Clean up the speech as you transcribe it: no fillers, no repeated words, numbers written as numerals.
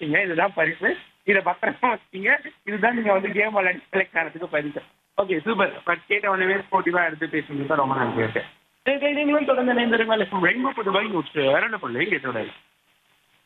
ஜெயிச்சிட்டீங்க. இதுதான் பரிசு. இத பத்திரமா வச்சுக்கீங்க. இதுதான் நீங்க வந்து கேம் விளையாடி செலக்ட் ஆனதுக்கு பரிசு. Okay super. பட் கேட்ட உடனே ஸ்போர்ட்டிவா எடுத்து பேசுனதுக்கு ரொம்ப நன்றி. ஓகே. நீங்களும் தொடர்ந்து இணைந்திருங்கள். ரெயின்போ புதுவை 102.8